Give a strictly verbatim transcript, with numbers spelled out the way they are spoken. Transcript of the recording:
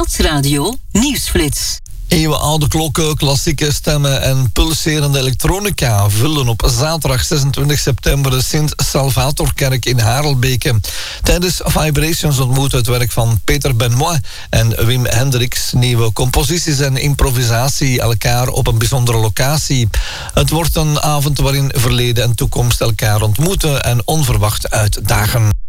Stadsradio Nieuwsflits. Eeuwenoude klokken, klassieke stemmen en pulserende elektronica vullen op zaterdag zesentwintig september de Sint-Salvatorkerk in Harelbeke. Tijdens Vibrations ontmoet het werk van Peter Benoit en Wim Hendricks. Nieuwe composities en improvisatie elkaar op een bijzondere locatie. Het wordt een avond waarin verleden en toekomst elkaar ontmoeten en onverwacht uitdagen.